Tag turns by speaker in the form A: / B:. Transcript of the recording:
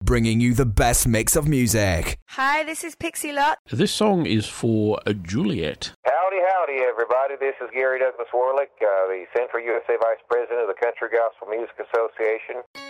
A: bringing you the best mix of music.
B: Hi, this is Pixie Lott.
C: This song is for Juliet.
D: Howdy, howdy, everybody. This is Gary Douglas Warlick, the Central USA Vice President of the Country Gospel Music Association.